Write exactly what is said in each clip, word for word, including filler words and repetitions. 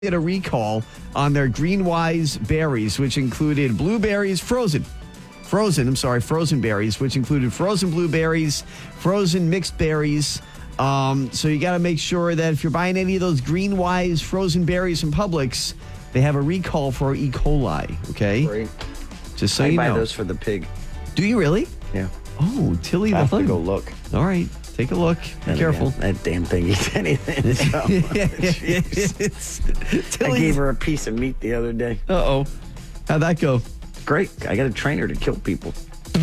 Did a recall on their Greenwise berries, which included blueberries, frozen, frozen, I'm sorry, frozen berries, which included frozen blueberries, frozen mixed berries. Um, so you got to make sure that if you're buying any of those Greenwise frozen berries from Publix, they have a recall for E. coli, okay? Great. Just so I you buy know. those for the pig. Do you really? Yeah. Oh, Tilly I the have to Hun. go look. All right. Take a look. Be And careful. again, that damn thing eats anything. So. I gave her a piece of meat the other day. Uh-oh. How'd that go? Great. I got to train her to kill people.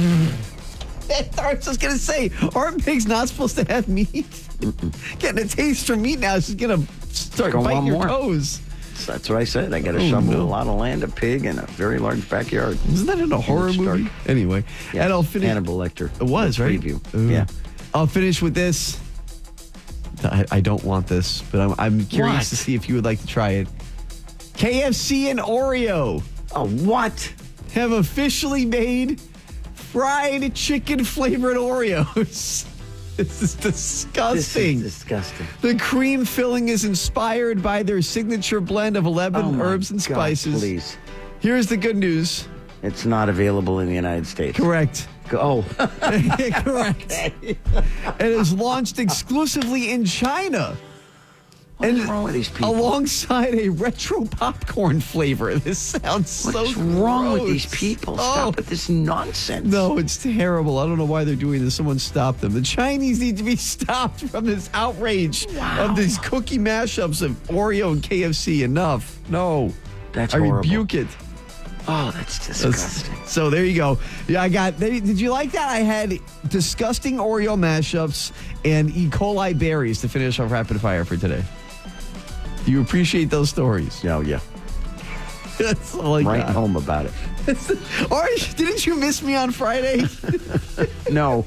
I was just going to say, aren't pigs not supposed to have meat? Mm-mm. Getting a taste for meat now is just going to start Go biting on your more. toes. So that's what I said. I got to Oh, shovel no. a lot of land, a pig, and a very large backyard. Isn't that in a horror Start. movie? Anyway, Yeah. and I'll finish. Hannibal Lecter. It was, The right? Preview. Ooh. Yeah. I'll finish with this. I, I don't want this, but I'm, I'm curious What? to see if you would like to try it. K F C and Oreo Oh, what? have officially made fried chicken flavored Oreos. This is disgusting. This is disgusting. The cream filling is inspired by their signature blend of eleven Oh, my herbs and God, spices. Please. Here's the good news. It's not available in the United States. Correct. Oh. Correct. It is launched exclusively in China. What's And wrong with these people? Alongside a retro popcorn flavor. This sounds so What's wrong with gross. these people? Oh. Stop with this nonsense. No, it's terrible. I don't know why they're doing this. Someone stop them. The Chinese need to be stopped from this outrage Wow. of these cookie mashups of Oreo and K F C. Enough. No. That's I horrible. rebuke it. Oh, that's disgusting. So there you go. Yeah, I got. Did you like that? I had disgusting Oreo mashups and E. coli berries to finish off rapid fire for today. Do you appreciate those stories? Oh, yeah. That's all I Write got. home about it. Or didn't you miss me on Friday? No.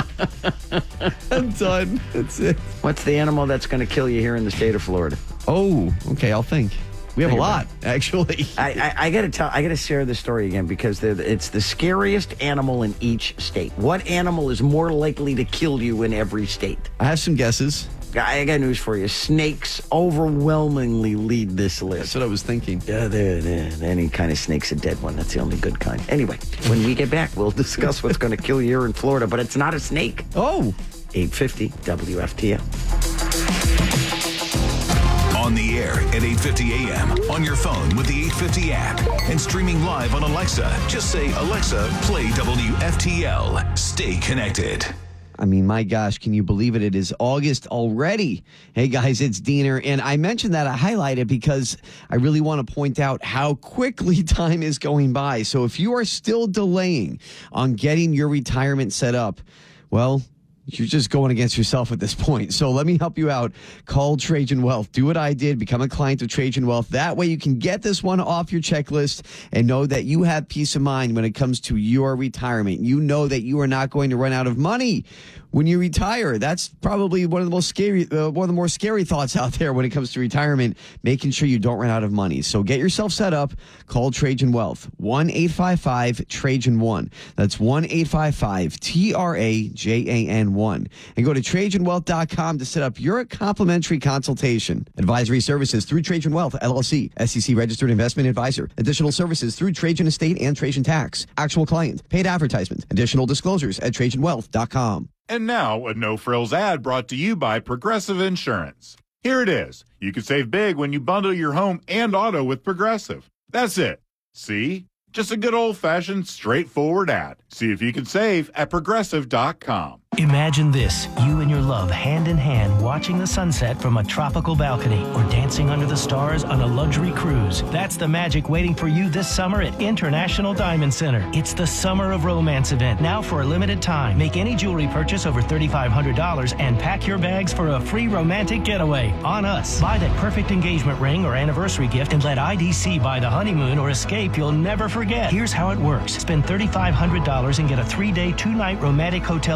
I'm done. That's it. What's the animal that's going to kill you here in the state of Florida? Oh, okay. I'll think. We have Think a about lot, actually. I, I, I got to tell. I got to share this story again because they're- it's the scariest animal in each state. What animal is more likely to kill you in every state? I have some guesses. I got news for you. Snakes overwhelmingly lead this That's list. what I was thinking. Yeah, they're, they're, any kind of snake's a dead one. That's the only good kind. Anyway, when we get back, we'll discuss what's going to kill you here in Florida, but it's not a snake. Oh, eight fifty W F T L. On the air at eight fifty a.m. on your phone with the eight fifty app and streaming live on Alexa. Just say, Alexa, play W F T L. Stay connected. I mean, my gosh, can you believe it? It is August already. Hey, guys, it's Diener. And I mentioned that I highlighted because I really want to point out how quickly time is going by. So if you are still delaying on getting your retirement set up, well, you're just going against yourself at this point. So let me help you out. Call Trajan Wealth. Do what I did. Become a client of Trajan Wealth. That way you can get this one off your checklist and know that you have peace of mind when it comes to your retirement. You know that you are not going to run out of money when you retire. That's probably one of the most scary, uh, one of the more scary thoughts out there when it comes to retirement, making sure you don't run out of money. So get yourself set up. Call Trajan Wealth. one eight five five Trajan one. That's one eight five five T R A J A N one. And go to Trajan Wealth dot com to set up your complimentary consultation. Advisory services through Trajan Wealth, L L C, S E C registered investment advisor. Additional services through Trajan Estate and Trajan Tax. Actual client. Paid advertisement. Additional disclosures at Trajan Wealth dot com. And now, a no-frills ad brought to you by Progressive Insurance. Here it is. You can save big when you bundle your home and auto with Progressive. That's it. See? Just a good old-fashioned, straightforward ad. See if you can save at Progressive dot com. Imagine this, you and your love hand in hand watching the sunset from a tropical balcony or dancing under the stars on a luxury cruise. That's the magic waiting for you this summer at International Diamond Center. It's the Summer of Romance event, now for a limited time. Make any jewelry purchase over three thousand five hundred dollars and pack your bags for a free romantic getaway on us. Buy that perfect engagement ring or anniversary gift and let I D C buy the honeymoon or escape you'll never forget. Here's how it works. Spend three thousand five hundred dollars and get a three-day, two-night romantic hotel getaway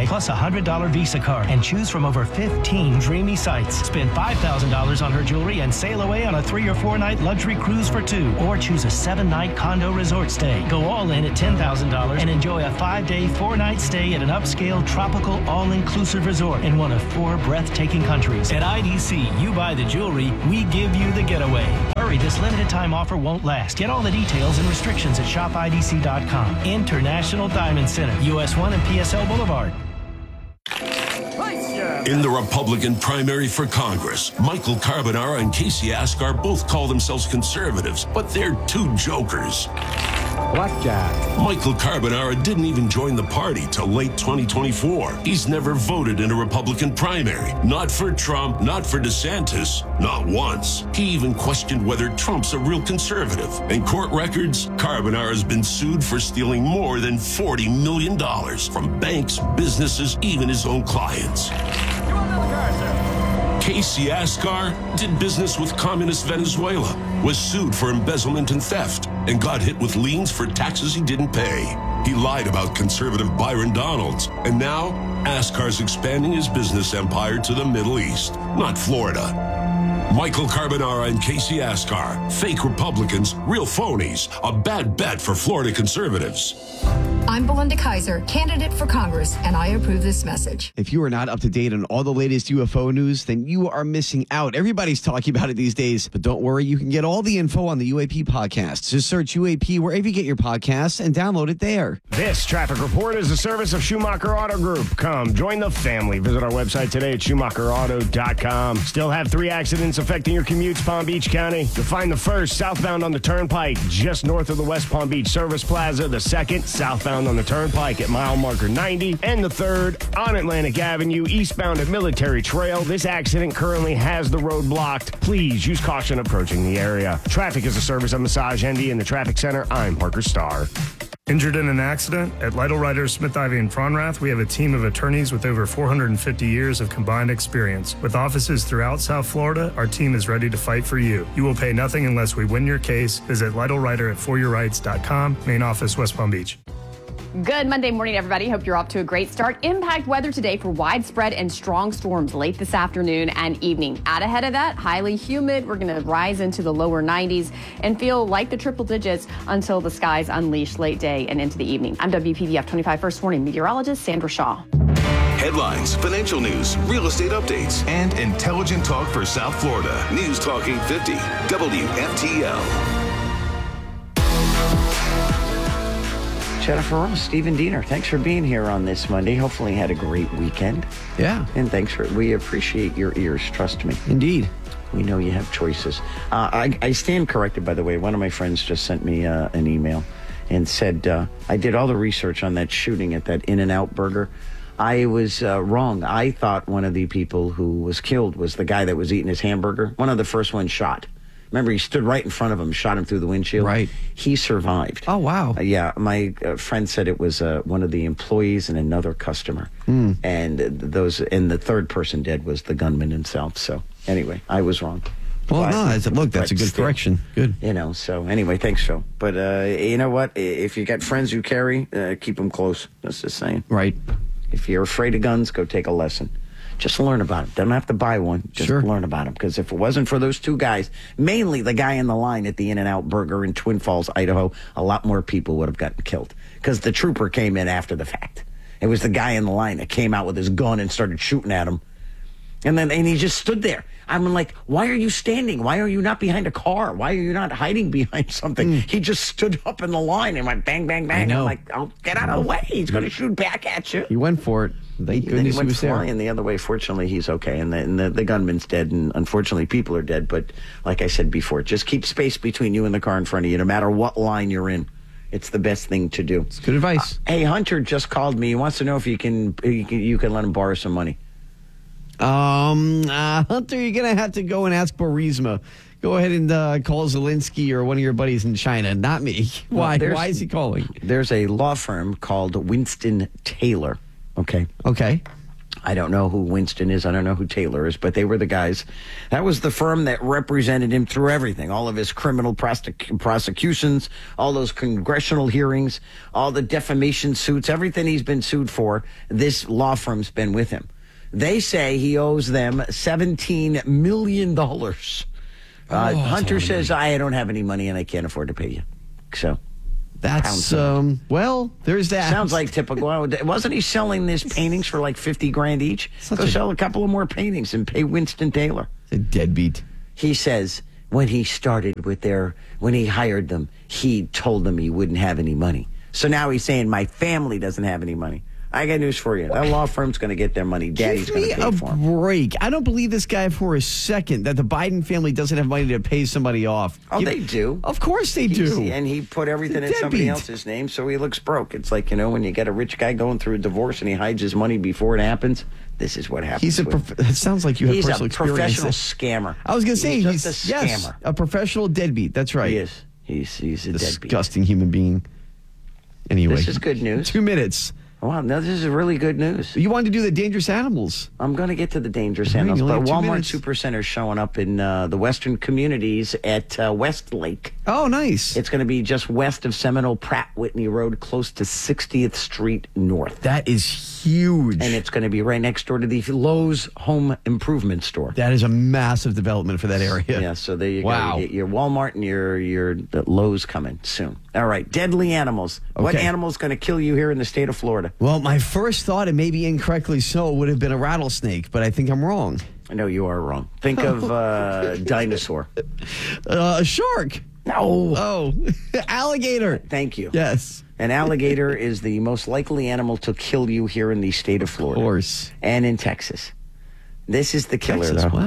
buy, plus a one hundred dollars Visa card, and choose from over fifteen dreamy sights. Spend five thousand dollars on her jewelry and sail away on a three or four night luxury cruise for two, or choose a seven night condo resort stay. Go all in at ten thousand dollars and enjoy a five day, four night stay at an upscale, tropical, all-inclusive resort in one of four breathtaking countries. At I D C, you buy the jewelry, we give you the getaway. Hurry, this limited time offer won't last. Get all the details and restrictions at shop I D C dot com. International Diamond Center, U S one and P S L Boulevard. In the Republican primary for Congress, Michael Carbonara and Casey Askar both call themselves conservatives, but they're two jokers. Blackjack. Michael Carbonara didn't even join the party till late twenty twenty-four. He's never voted in a Republican primary. Not for Trump, not for DeSantis, not once. He even questioned whether Trump's a real conservative. In court records, Carbonara's been sued for stealing more than forty million dollars from banks, businesses, even his own clients. Casey Askar did business with communist Venezuela, was sued for embezzlement and theft, and got hit with liens for taxes he didn't pay. He lied about conservative Byron Donalds, and now Askar's expanding his business empire to the Middle East, not Florida. Michael Carbonara and Casey Askar, fake Republicans, real phonies, a bad bet for Florida conservatives. I'm Belinda Kaiser, candidate for Congress, and I approve this message. If you are not up to date on all the latest U F O news, then you are missing out. Everybody's talking about it these days, but don't worry, you can get all the info on the U A P podcast. Just search U A P wherever you get your podcasts and download it there. This traffic report is a service of Schumacher Auto Group. Come, join the family. Visit our website today at schumacher auto dot com. Still have three accidents affecting your commutes, Palm Beach County. You'll find the first southbound on the Turnpike, just north of the West Palm Beach Service Plaza. The second, southbound on the Turnpike at mile marker ninety. And the third, on Atlantic Avenue, eastbound at Military Trail. This accident currently has the road blocked. Please use caution approaching the area. Traffic is a service of Massage Envy in the Traffic Center. I'm Parker Starr. Injured in an accident? At Lytle Writers, Smith, Ivy, and Fronrath, we have a team of attorneys with over four hundred fifty years of combined experience. With offices throughout South Florida, our team is ready to fight for you. You will pay nothing unless we win your case. Visit Lytle Writer at for your rights dot com, main office, West Palm Beach. Good Monday morning, everybody. Hope you're off to a great start. Impact weather today for widespread and strong storms late this afternoon and evening. Out ahead of that, highly humid. We're going to rise into the lower nineties and feel like the triple digits until the skies unleash late day and into the evening. I'm W P B F twenty-five First Warning meteorologist Sandra Shaw. Headlines, financial news, real estate updates, and intelligent talk for South Florida. News Talk eight fifty, W F T L. Jennifer Ross, Stephen Diener, thanks for being here on this Monday. Hopefully you had a great weekend. Yeah. And thanks for, we appreciate your ears, trust me. Indeed. We know you have choices. Uh, I, I stand corrected, by the way. One of my friends just sent me uh, an email and said, uh, I did all the research on that shooting at that In-N-Out Burger. I was uh, wrong. I thought one of the people who was killed was the guy that was eating his hamburger. One of the first ones shot. Remember, he stood right in front of him, shot him through the windshield. Right. He survived. Oh, wow. Uh, yeah. My uh, friend said it was uh, one of the employees and another customer. Mm. And uh, those, and the third person dead was the gunman himself. So anyway, I was wrong. Well, but, no, that's, look, that's a good still, correction. Good. You know, so anyway, thanks, Phil. But uh, you know what? If you got friends who carry, uh, keep them close. That's just saying. Right. If you're afraid of guns, go take a lesson. Just learn about it. Don't have to buy one. Just sure. learn about them. Because if it wasn't for those two guys, mainly the guy in the line at the In-N-Out Burger in Twin Falls, Idaho, a lot more people would have gotten killed. Because the trooper came in after the fact. It was the guy in the line that came out with his gun and started shooting at him. And then and he just stood there. I'm like, why are you standing? Why are you not behind a car? Why are you not hiding behind something? Mm. He just stood up in the line and went bang, bang, bang. I'm like, oh, get out of the way. He's going to shoot back at you. He went for it. Thank goodness he, he went was flying there. the other way. Fortunately, he's okay. And, the, and the, the gunman's dead. And unfortunately, people are dead. But like I said before, just keep space between you and the car in front of you, no matter what line you're in. It's the best thing to do. It's good advice. Uh, hey, Hunter just called me. He wants to know if you can, you can, you can let him borrow some money. Um, uh, Hunter, you're going to have to go and ask Burisma. Go ahead and uh, call Zelensky or one of your buddies in China, not me. Why? Well, Why is he calling? There's a law firm called Winston Taylor. Okay. Okay. I don't know who Winston is. I don't know who Taylor is, but they were the guys. That was the firm that represented him through everything. All of his criminal prosec- prosecutions, all those congressional hearings, all the defamation suits, everything he's been sued for, this law firm's been with him. They say he owes them seventeen million dollars. Uh, Oh, Hunter that's says, I don't have any money and I can't afford to pay you. So... That's, um, well, there's that. Sounds like typical. Wasn't he selling these paintings for like fifty grand each? Such Go a- sell a couple of more paintings and pay Winston Taylor. A deadbeat. He says when he started with their, when he hired them, he told them he wouldn't have any money. So now he's saying my family doesn't have any money. I got news for you. That law firm's going to get their money. Daddy's Give going me to pay a for them. break. I don't believe this guy for a second that the Biden family doesn't have money to pay somebody off. Oh, Give- they do. Of course they He's- do. And he put everything in Deadbeat. somebody else's name, so he looks broke. It's like, you know, when you get a rich guy going through a divorce and he hides his money before it happens, this is what happens. He's a. with- Prof- it sounds like you have He's personal a experience. professional scammer. I was going to say he's, he's, just a yes, scammer. a professional deadbeat. That's right. He is. He's he's a deadbeat. Disgusting human being. Anyway, This is good news. Two minutes. Wow, now this is really good news. You wanted to do the dangerous animals. I'm going to get to the dangerous All right, animals, you only but have two Walmart minutes. Supercenter is showing up in uh, the western communities at uh, Westlake. Oh, nice. It's going to be just west of Seminole Pratt Whitney Road, close to sixtieth Street North. That is huge. And it's going to be right next door to the Lowe's Home Improvement Store. That is a massive development for that area. Yeah, so there you Wow. go. You get your Walmart and your your Lowe's coming soon. All right, deadly animals. What Okay. animal is going to kill you here in the state of Florida? Well, my first thought, and maybe incorrectly so, would have been a rattlesnake, but I think I'm wrong. I know you are wrong. Think of uh, dinosaur. Uh, a shark. No. Oh, alligator. Thank you. Yes. An alligator is the most likely animal to kill you here in the state of Florida. Of course. And in Texas. This is the killer, Texas, though. wow.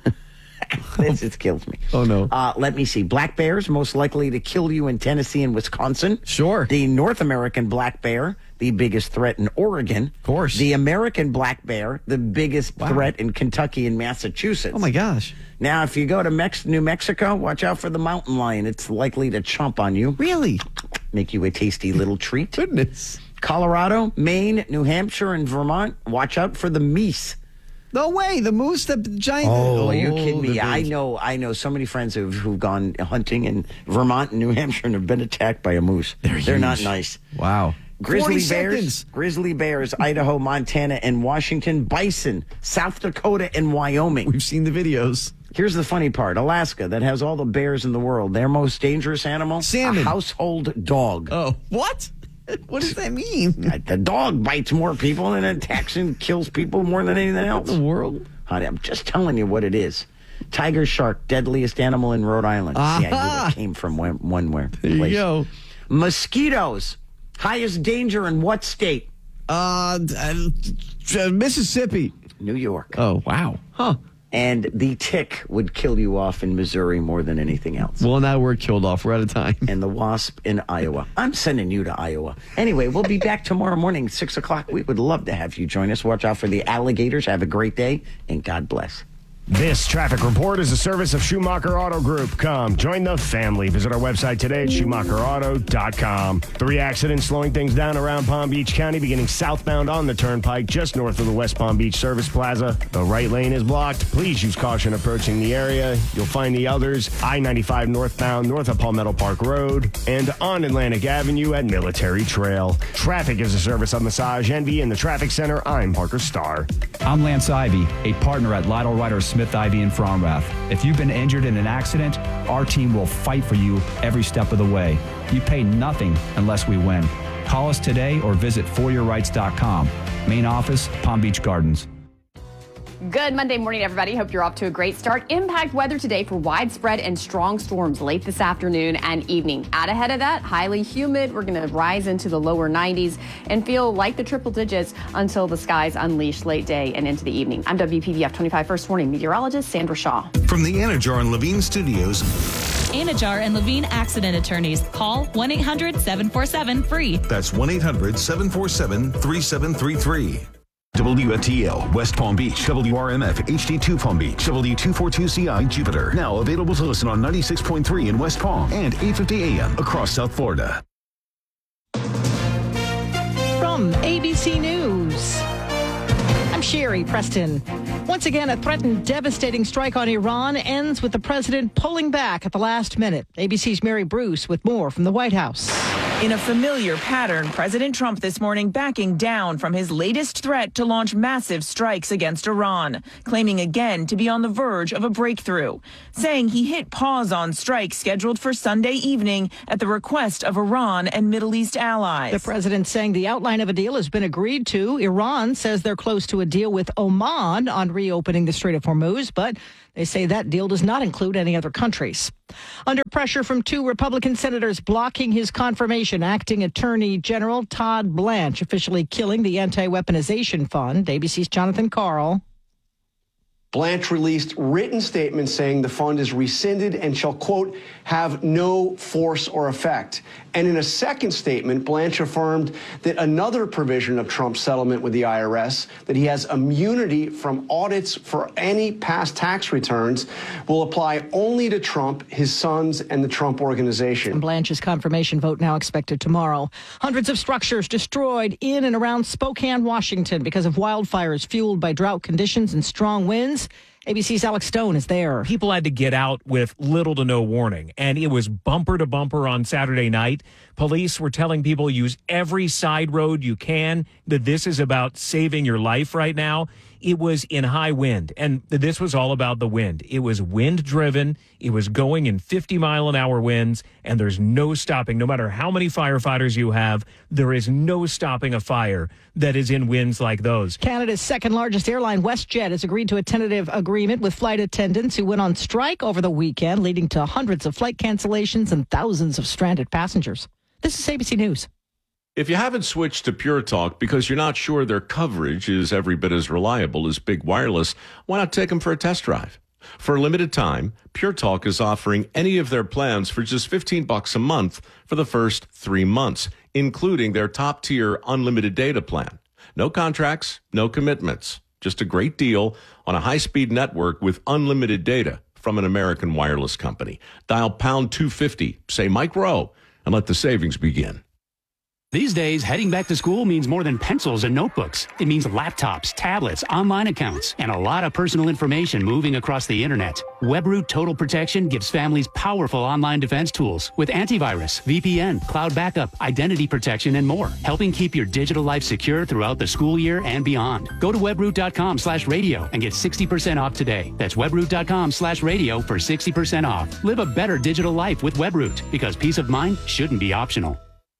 This just kills me. Oh, no. Uh, let me see. Black bears, most likely to kill you in Tennessee and Wisconsin. Sure. The North American black bear, the biggest threat in Oregon. Of course. The American black bear, the biggest Wow. threat in Kentucky and Massachusetts. Oh, my gosh. Now, if you go to Mex- New Mexico, watch out for the mountain lion. It's likely to chomp on you, Really? make you a tasty little treat. Goodness. Colorado, Maine, New Hampshire, and Vermont, watch out for the meese. No way. The moose, the giant. Oh, are you kidding me? the I big- know, I know so many friends who've, who've gone hunting in Vermont and New Hampshire and have been attacked by a moose. They're not huge. nice. Wow. Grizzly forty bears, seconds. grizzly bears, Idaho, Montana, and Washington. Bison, South Dakota, and Wyoming. We've seen the videos. Here's the funny part: Alaska, that has all the bears in the world. Their most dangerous animal, Salmon. a household dog. Oh, what? What does that mean? The dog bites more people and attacks and kills people more than anything else. The world? Honey, I'm just telling you what it is. Tiger shark, deadliest animal in Rhode Island. See, I knew Aha. it came from one, one where There you place. go. Mosquitoes, highest danger in what state? Uh, uh, Mississippi. New York. Oh, wow. Huh. And the tick would kill you off in Missouri more than anything else. Well, now we're killed off. We're out of time. And the wasp in Iowa. I'm sending you to Iowa. Anyway, we'll be back tomorrow morning, six o'clock. We would love to have you join us. Watch out for the alligators. Have a great day, and God bless. This traffic report is a service of Schumacher Auto Group. Come, join the family. Visit our website today at Schumacher Auto dot com. Three accidents slowing things down around Palm Beach County, beginning southbound on the Turnpike, just north of the West Palm Beach Service Plaza. The right lane is blocked. Please use caution approaching the area. You'll find the others I ninety-five northbound, north of Palmetto Park Road, and on Atlantic Avenue at Military Trail. Traffic is a service of Massage Envy in the Traffic Center. I'm Parker Starr. I'm Lance Ivy, a partner at Lytle Ryder Smith Ivy in Fromrath. If you've been injured in an accident, our team will fight for you every step of the way. You pay nothing unless we win. Call us today or visit for your rights dot com. Main office, Palm Beach Gardens. Good Monday morning, everybody. Hope you're off to a great start. Impact weather today for widespread and strong storms late this afternoon and evening. Out ahead of that, highly humid. We're going to rise into the lower nineties and feel like the triple digits until the skies unleash late day and into the evening. I'm W P V F twenty-five First Warning meteorologist Sandra Shaw. From the Anajar and Levine Studios, Anajar and Levine Accident Attorneys. Call one eight hundred seven four seven free. that's one eight hundred seven four seven three seven three three. W F T L, West Palm Beach, W R M F, H D two Palm Beach, W two forty-two C I, Jupiter. Now available to listen on ninety-six point three in West Palm and eight fifty A M across South Florida. From A B C News, I'm Sherry Preston. Once again, a threatened devastating strike on Iran ends with the president pulling back at the last minute. A B C's Mary Bruce with more from the White House. In a familiar pattern, President Trump this morning backing down from his latest threat to launch massive strikes against Iran, claiming again to be on the verge of a breakthrough, saying he hit pause on strikes scheduled for Sunday evening at the request of Iran and Middle East allies. The president saying the outline of a deal has been agreed to. Iran says they're close to a deal with Oman on reopening the Strait of Hormuz, but they say that deal does not include any other countries. Under pressure from two Republican senators blocking his confirmation, acting Attorney General Todd Blanche officially killing the Anti-Weaponization Fund. A B C's Jonathan Carl. Blanche released written statements saying the fund is rescinded and shall, quote, have no force or effect. And in a second statement, Blanche affirmed that another provision of Trump's settlement with the I R S, that he has immunity from audits for any past tax returns, will apply only to Trump, his sons, and the Trump Organization. And Blanche's confirmation vote now expected tomorrow. Hundreds of structures destroyed in and around Spokane, Washington, because of wildfires fueled by drought conditions and strong winds. A B C's Alex Stone is there. People had to get out with little to no warning, and it was bumper to bumper on Saturday night. Police were telling people use every side road you can, that this is about saving your life right now. It was in high wind, and this was all about the wind. It was wind-driven. It was going in fifty mile an hour winds, and there's no stopping. No matter how many firefighters you have, there is no stopping a fire that is in winds like those. Canada's second-largest airline, WestJet, has agreed to a tentative agreement with flight attendants who went on strike over the weekend, leading to hundreds of flight cancellations and thousands of stranded passengers. This is A B C News. If you haven't switched to Pure Talk because you're not sure their coverage is every bit as reliable as Big Wireless, why not take them for a test drive? For a limited time, Pure Talk is offering any of their plans for just fifteen bucks a month for the first three months, including their top-tier unlimited data plan. No contracts, no commitments, just a great deal on a high-speed network with unlimited data from an American wireless company. Dial pound two fifty, say Mike Rowe, and let the savings begin. These days, heading back to school means more than pencils and notebooks. It means laptops, tablets, online accounts, and a lot of personal information moving across the internet. WebRoot Total Protection gives families powerful online defense tools with antivirus, V P N, cloud backup, identity protection, and more, helping keep your digital life secure throughout the school year and beyond. Go to webroot.com slash radio and get sixty percent off today. That's webroot.com slash radio for sixty percent off. Live a better digital life with WebRoot, because peace of mind shouldn't be optional.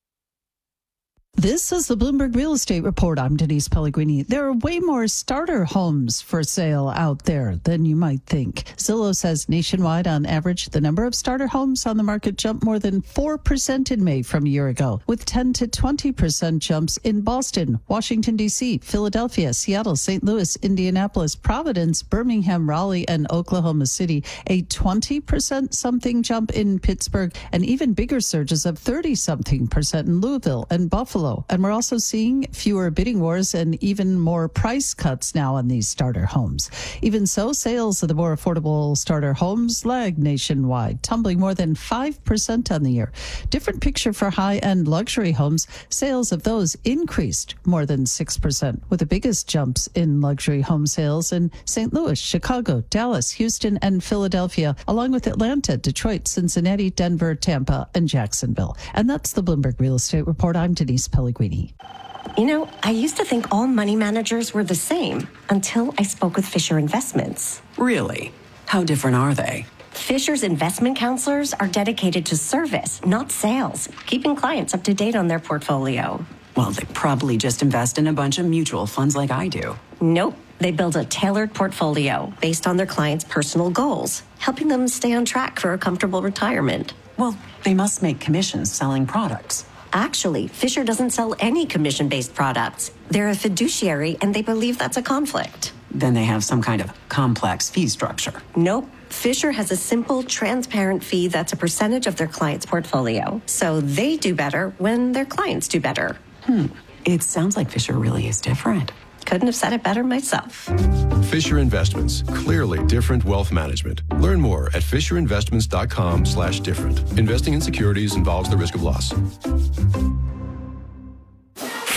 This is the Bloomberg Real Estate Report. I'm Denise Pellegrini. There are way more starter homes for sale out there than you might think. Zillow says nationwide, on average, the number of starter homes on the market jumped more than four percent in May from a year ago, with ten to twenty percent jumps in Boston, Washington, D C, Philadelphia, Seattle, Saint Louis, Indianapolis, Providence, Birmingham, Raleigh, and Oklahoma City. A twenty percent something jump in Pittsburgh, and even bigger surges of thirty something percent in Louisville and Buffalo. And we're also seeing fewer bidding wars and even more price cuts now on these starter homes. Even so, sales of the more affordable starter homes lag nationwide, tumbling more than five percent on the year. Different picture for high-end luxury homes. Sales of those increased more than six percent, with the biggest jumps in luxury home sales in Saint Louis, Chicago, Dallas, Houston, and Philadelphia, along with Atlanta, Detroit, Cincinnati, Denver, Tampa, and Jacksonville. And that's the Bloomberg Real Estate Report. I'm Denise Pellegrini. You know, I used to think all money managers were the same until I spoke with Fisher Investments. Really? How different are they? Fisher's investment counselors are dedicated to service, not sales, keeping clients up to date on their portfolio. Well, they probably just invest in a bunch of mutual funds like I do. Nope. They build a tailored portfolio based on their clients' personal goals, helping them stay on track for a comfortable retirement. Well, they must make commissions selling products. Actually, Fisher doesn't sell any commission-based products. They're a fiduciary, and they believe that's a conflict. Then they have some kind of complex fee structure. Nope. Fisher has a simple, transparent fee that's a percentage of their client's portfolio. So they do better when their clients do better. Hmm. It sounds like Fisher really is different. Couldn't have said it better myself. Fisher Investments. Clearly different wealth management. Learn more at fisherinvestments.com slash different. Investing in securities involves the risk of loss.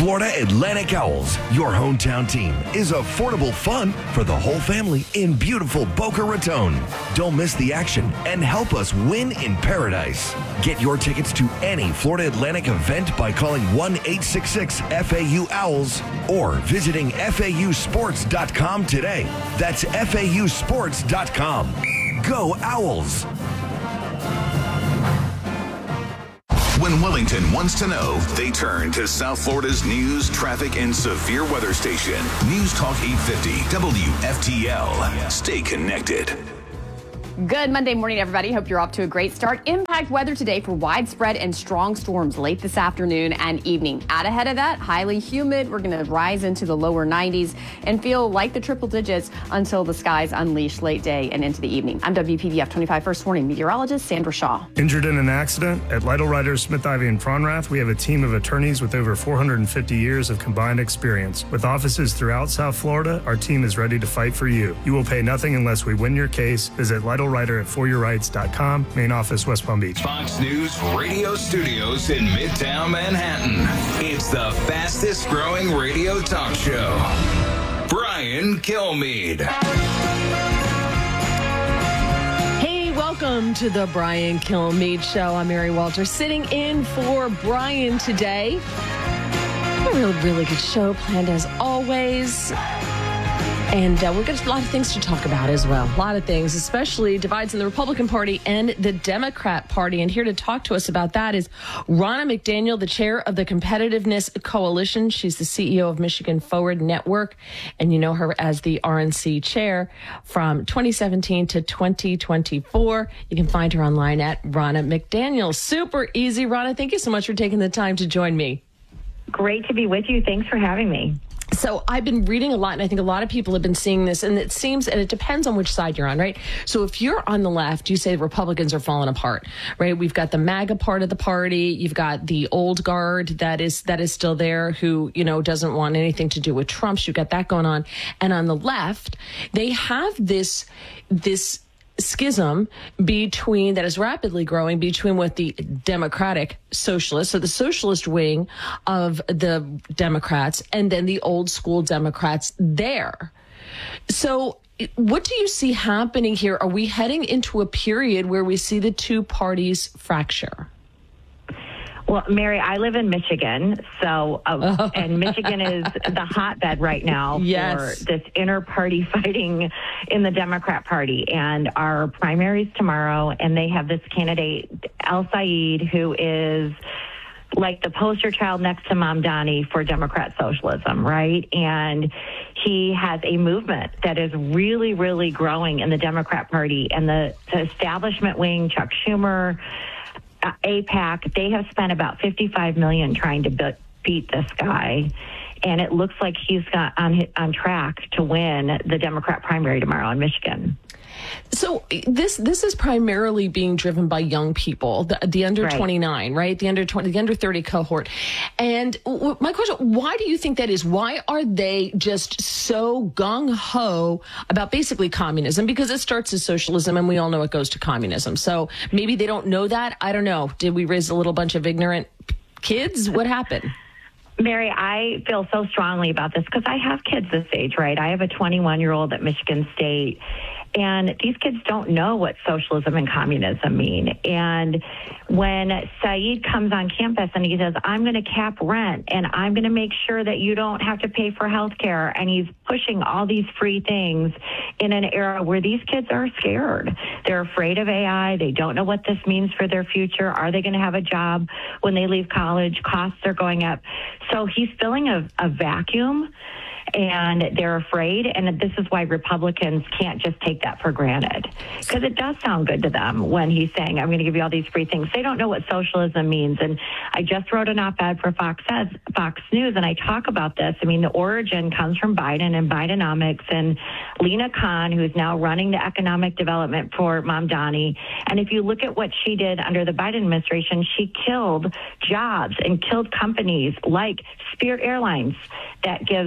Florida Atlantic Owls, your hometown team, is affordable fun for the whole family in beautiful Boca Raton. Don't miss the action and help us win in paradise. Get your tickets to any Florida Atlantic event by calling one eight six six F A U Owls or visiting F A U sports dot com today. That's F A U sports dot com. Go Owls! When Wellington wants to know, they turn to South Florida's news, traffic, and severe weather station. News Talk eight fifty W F T L. Stay connected. Good Monday morning, everybody. Hope you're off to a great start. Impact weather today for widespread and strong storms late this afternoon and evening. Out ahead of that, highly humid. We're going to rise into the lower nineties and feel like the triple digits until the skies unleash late day and into the evening. I'm W P B F twenty-five First Warning meteorologist Sandra Shaw. Injured in an accident? At Lytle Riders, Smith, Ivy, and Fronrath, we have a team of attorneys with over four hundred fifty years of combined experience. With offices throughout South Florida, our team is ready to fight for you. You will pay nothing unless we win your case. Visit Lytle Rider at for your rights dot com. Main office, West Palm Beach. Fox News radio studios in Midtown Manhattan. It's the fastest growing radio talk show. Brian Kilmeade. Hey, welcome to the Brian Kilmeade Show. I'm Mary Walters, sitting in for Brian today. A really, really good show planned as always. And uh, we've got a lot of things to talk about as well. A lot of things, especially divides in the Republican Party and the Democrat Party. And here to talk to us about that is Ronna McDaniel, the chair of the Competitiveness Coalition. She's the C E O of Michigan Forward Network. And you know her as the R N C chair from twenty seventeen to twenty twenty-four. You can find her online at Ronna McDaniel. Super easy, Ronna. Thank you so much for taking the time to join me. Great to be with you. Thanks for having me. So I've been reading a lot, and I think a lot of people have been seeing this, and it seems, and it depends on which side you're on, right? So if you're on the left, you say Republicans are falling apart, right? We've got the MAGA part of the party. You've got the old guard that is that is still there who, you know, doesn't want anything to do with Trump. So you've got that going on. And on the left, they have this this schism between that is rapidly growing between what the Democratic Socialists, so the socialist wing of the Democrats, and then the old school Democrats there. So what do you see happening here? Are we heading into a period where we see the two parties fracture? Well, Mary, I live in Michigan, so uh, and Michigan is the hotbed right now yes. for this inter-party fighting in the Democrat Party. And our primaries tomorrow, and they have this candidate, El Said, who is like the poster child next to Mamdani for Democrat socialism, right? And he has a movement that is really, really growing in the Democrat Party. And the, the establishment wing, Chuck Schumer, Uh, AIPAC, they have spent about fifty-five million dollars trying to be- beat this guy, and it looks like he's got on on track to win the Democrat primary tomorrow in Michigan. So this this is primarily being driven by young people, the, the under Right. twenty-nine, right? The under twenty, the under thirty cohort. And w- my question, why do you think that is? Why are they just so gung-ho about basically communism? Because it starts as socialism, and we all know it goes to communism. So maybe they don't know that. I don't know. Did we raise a little bunch of ignorant kids? What happened? Mary, I feel so strongly about this because I have kids this age, right? I have a twenty-one-year-old at Michigan State, and these kids don't know what socialism and communism mean. And when Saeed comes on campus and he says, I'm going to cap rent and I'm going to make sure that you don't have to pay for health care, and he's pushing all these free things in an era where these kids are scared. They're afraid of A I. They don't know what this means for their future. Are they going to have a job when they leave college? Costs are going up. So he's filling a, a vacuum, and they're afraid. And this is why Republicans can't just take that for granted, because it does sound good to them when he's saying, I'm going to give you all these free things. They don't know what socialism means. And I just wrote an op-ed for Fox, Fox News, and I talk about this. I mean, the origin comes from Biden and Bidenomics, and Lena Khan, who's now running the economic development for Mamdani. And if you look at what she did under the Biden administration, she killed jobs and killed companies like Spirit Airlines that gives low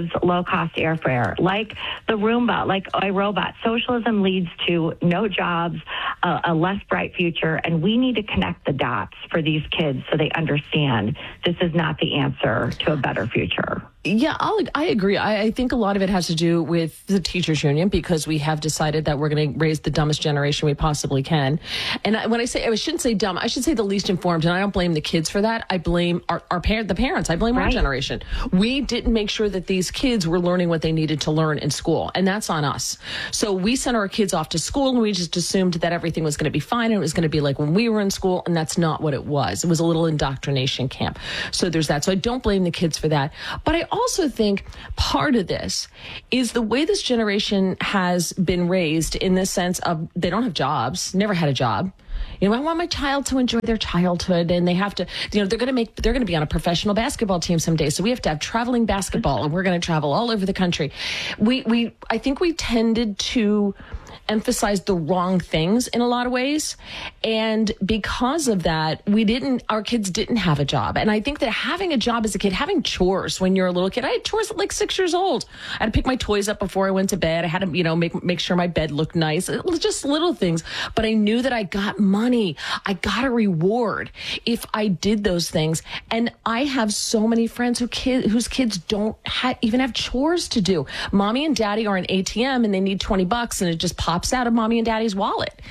cost airfare, like the Roomba, like iRobot. Socialism leads to no jobs, a, a less bright future, and we need to connect the dots for these kids so they understand this is not the answer to a better future. Yeah, I'll, I agree. I, I think a lot of it has to do with the teachers union, because we have decided that we're going to raise the dumbest generation we possibly can. And I, when I say, I shouldn't say dumb, I should say the least informed. And I don't blame the kids for that. I blame our, our parent, the parents. I blame right. our generation. We didn't make sure that these kids were learning what they needed to learn in school. And that's on us. So we sent our kids off to school and we just assumed that everything was going to be fine. And it was going to be like when we were in school. And that's not what it was. It was a little indoctrination camp. So there's that. So I don't blame the kids for that. But I also think part of this is the way this generation has been raised, in the sense of they don't have jobs, never had a job. You know, I want my child to enjoy their childhood, and they have to, you know, they're going to make, they're going to be on a professional basketball team someday. So we have to have traveling basketball, and we're going to travel all over the country. We, we, I think we tended to emphasize the wrong things in a lot of ways. And because of that, we didn't, our kids didn't have a job. And I think that having a job as a kid, having chores when you're a little kid, I had chores at like six years old. I had to pick my toys up before I went to bed. I had to, you know, make, make sure my bed looked nice. It was just little things, but I knew that I got money. I got a reward if I did those things. And I have so many friends who kid, whose kids don't ha- even have chores to do. Mommy and daddy are an A T M and they need twenty bucks and it just pops out of mommy and daddy's wallet.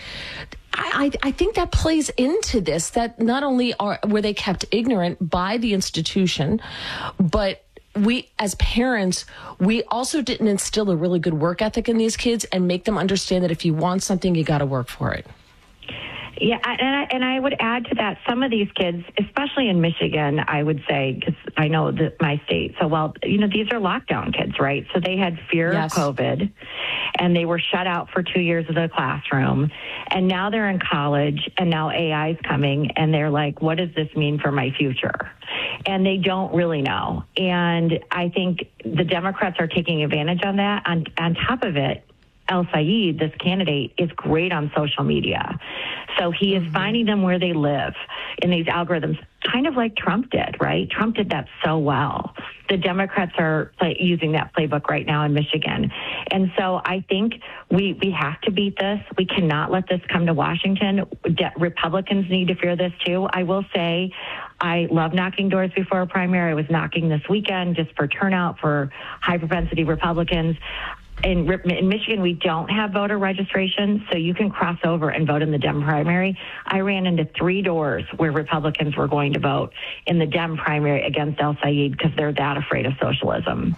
I, I, I think that plays into this, that not only are were they kept ignorant by the institution, but we as parents, we also didn't instill a really good work ethic in these kids and make them understand that if you want something, you got to work for it. Yeah, and I, and I would add to that, some of these kids, especially in Michigan, I would say, because I know that my state so well, you know, these are lockdown kids, right? So they had fear yes. of COVID, and they were shut out for two years of the classroom, and now they're in college, and now A I is coming, and they're like, what does this mean for my future? And they don't really know. And I think the Democrats are taking advantage of that. On, on top of it, El-Sayed, this candidate, is great on social media. So he is finding them where they live in these algorithms, kind of like Trump did, right? Trump did that so well. The Democrats are play, using that playbook right now in Michigan. And so I think we, we have to beat this. We cannot let this come to Washington. De- Republicans need to fear this too. I will say I love knocking doors before a primary. I was knocking this weekend just for turnout for high propensity Republicans. In, in Michigan, we don't have voter registration, so you can cross over and vote in the Dem primary. I ran into three doors where Republicans were going to vote in the Dem primary against El-Sayed because they're that afraid of socialism.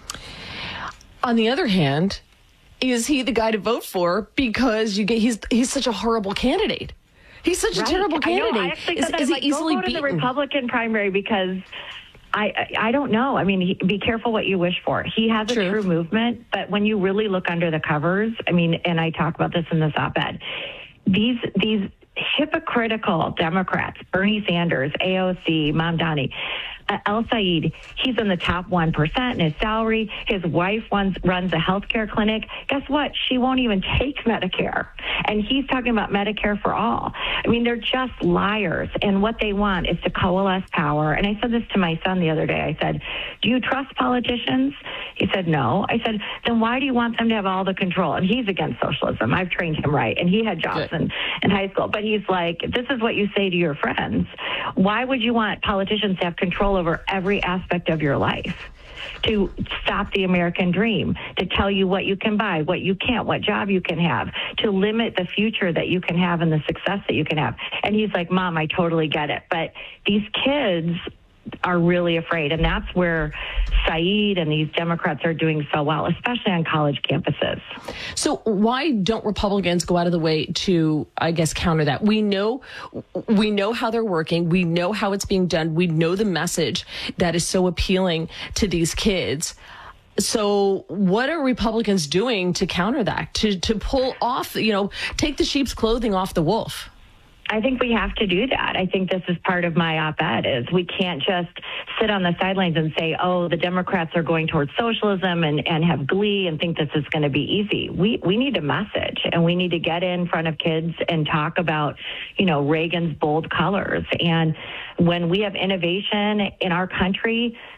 On the other hand, is he the guy to vote for because you get he's he's such a horrible candidate? He's such right. a terrible candidate. I know. I actually is said that, is like, he easily go vote beaten? in the Republican primary because I, I don't know. I mean, he, be careful what you wish for. He has a true. true movement, but when you really look under the covers, I mean, and I talk about this in this op-ed, these these hypocritical Democrats, Bernie Sanders, A O C, Mamdani, uh, El-Sayed, he's in the top one percent in his salary. His wife runs, runs a healthcare clinic. Guess what? She won't even take Medicare. And he's talking about Medicare for all. I mean, they're just liars. And what they want is to coalesce power. And I said this to my son the other day. I said, do you trust politicians? He said, no. I said, then why do you want them to have all the control? And he's against socialism. I've trained him right. And he had jobs in, in high school. But he's like, this is what you say to your friends. Why would you want politicians to have control over every aspect of your life? To stop the American dream, to tell you what you can buy, what you can't, what job you can have, to limit the future that you can have and the success that you can have. And he's like, Mom, I totally get it. But these kids are really afraid. And that's where Saeed and these Democrats are doing so well, especially on college campuses. So why don't Republicans go out of the way to, I guess, counter that? We know, we know how they're working. We know how it's being done. We know the message that is so appealing to these kids. So what are Republicans doing to counter that, to, to pull off, you know, take the sheep's clothing off the wolf? I think we have to do that. I think this is part of my op-ed is we can't just sit on the sidelines and say, oh, the Democrats are going towards socialism and, and have glee and think this is going to be easy. We we need a message, and we need to get in front of kids and talk about, you know, Reagan's bold colors. And when we have innovation in our country,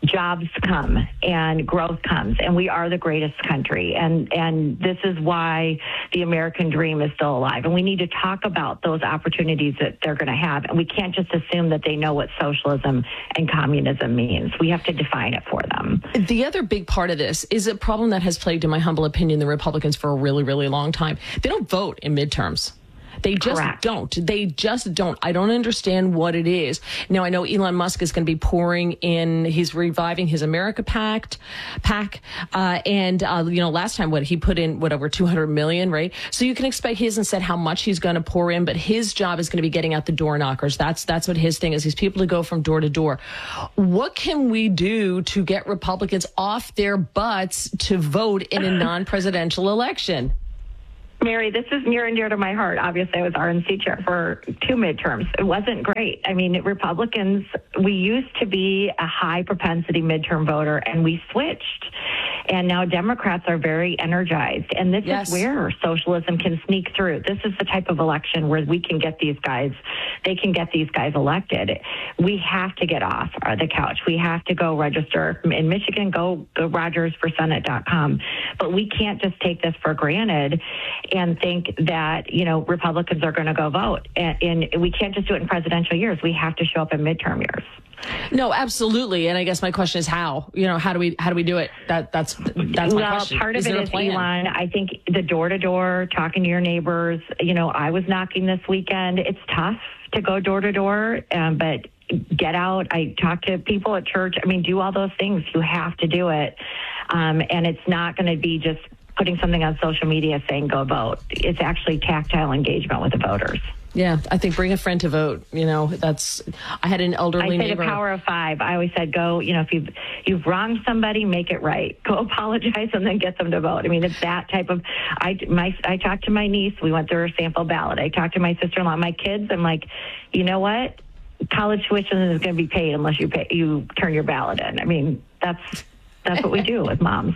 jobs come and growth comes, and we are the greatest country. And, and this is why the American dream is still alive. And we need to talk about those opportunities that they're going to have. And we can't just assume that they know what socialism and communism means. We have to define it for them. The other big part of this is a problem that has plagued, in my humble opinion, the Republicans for a really, really long time. They don't vote in midterms. They just Correct. don't. They just don't. I don't understand what it is. Now, I know Elon Musk is going to be pouring in, he's reviving his America Pact, PAC. Uh, and, uh, you know, last time, what he put in, what, over two hundred million, right? So you can expect, he hasn't said how much he's going to pour in, but his job is going to be getting out the door knockers. That's, that's what his thing is. He's people to go from door to door. What can we do to get Republicans off their butts to vote in a non-presidential election? Mary, this is near and dear to my heart. Obviously, I was R N C chair for two midterms. It wasn't great. I mean, Republicans, we used to be a high propensity midterm voter, and we switched. And now Democrats are very energized. And this Yes. is where socialism can sneak through. This is the type of election where we can get these guys, they can get these guys elected. We have to get off the couch. We have to go register. In Michigan, go, go Rogers for Senate dot com. But we can't just take this for granted and think that, you know, Republicans are going to go vote. And, and we can't just do it in presidential years. We have to show up in midterm years. No, absolutely. And I guess my question is how, you know, how do we, how do we do it? That that's, that's my well, question. part of is it there a is, plan? Elon, I think the door to door, talking to your neighbors, you know, I was knocking this weekend. It's tough to go door to door, um, but get out. I talk to people at church. I mean, do all those things. You have to do it. Um, and it's not going to be just putting something on social media saying go vote. It's actually tactile engagement with the voters. Yeah, I think bring a friend to vote. You know, that's, I had an elderly I say neighbor. the power of five. I always said, go, you know, if you've, you've wronged somebody, make it right. Go apologize and then get them to vote. I mean, it's that type of, I, my, I talked to my niece. We went through her sample ballot. I talked to my sister-in-law, my kids. I'm like, you know what? College tuition is going to be paid unless you pay, you turn your ballot in. I mean, that's, that's what we do with moms.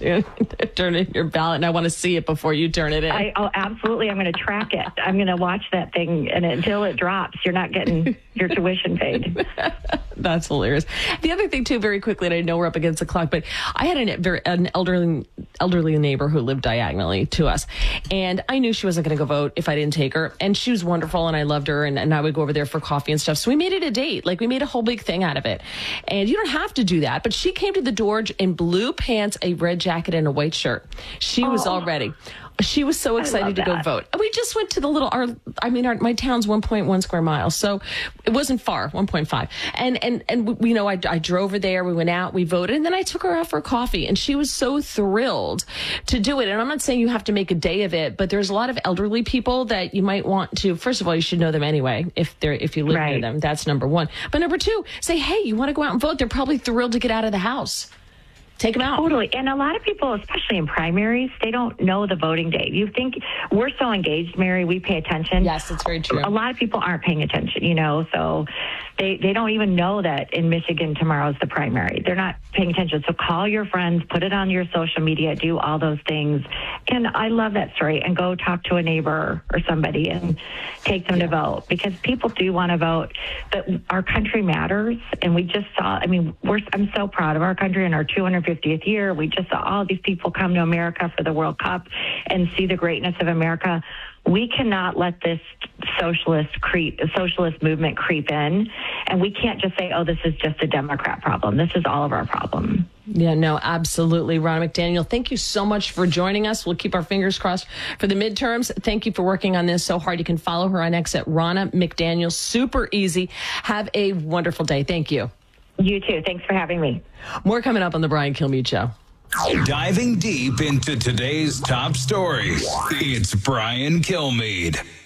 Turn in your ballot, and I want to see it before you turn it in. I, oh, absolutely. I'm going to track it. I'm going to watch that thing, and until it drops, you're not getting your tuition paid. That's hilarious. The other thing, too, very quickly, and I know we're up against the clock, but I had an, very, an elderly elderly neighbor who lived diagonally to us, and I knew she wasn't going to go vote if I didn't take her, and she was wonderful, and I loved her, and, and I would go over there for coffee and stuff, so we made it a date. Like, we made a whole big thing out of it, and you don't have to do that, but she came to the door in blue pants, a red jacket, and a white shirt. She was Oh. all ready. She was so excited to go that. vote. We just went to the little, our, I mean, our, my town's one point one square miles, so it wasn't far, one point five. And, and, and, we, you know, I, I drove her there, we went out, we voted, and then I took her out for coffee, and she was so thrilled to do it. And I'm not saying you have to make a day of it, but there's a lot of elderly people that you might want to, first of all, you should know them anyway, if they're, if you live Right. near them. That's number one. But number two, say, hey, you want to go out and vote? They're probably thrilled to get out of the house. Take them out. Totally. And a lot of people, especially in primaries, they don't know the voting day. You think we're so engaged, Mary, we pay attention. Yes, it's very true. A lot of people aren't paying attention, you know, so they, they don't even know that in Michigan tomorrow's the primary. They're not paying attention. So call your friends, put it on your social media, do all those things. And I love that story. And go talk to a neighbor or somebody and take them to vote, because people do want to vote. But our country matters. And we just saw, I mean, we're, I'm so proud of our country in our two hundred fiftieth year. We just saw all these people come to America for the World Cup and see the greatness of America. We cannot let this socialist creep, socialist movement creep in, and we can't just say, "Oh, this is just a Democrat problem." This is all of our problem. Yeah, no, absolutely. Ronna McDaniel, thank you so much for joining us. We'll keep our fingers crossed for the midterms. Thank you for working on this so hard. You can follow her on X at Ronna McDaniel. Super easy. Have a wonderful day. Thank you. You too. Thanks for having me. More coming up on the Brian Kilmeade Show. Diving deep into today's top stories, it's Brian Kilmeade.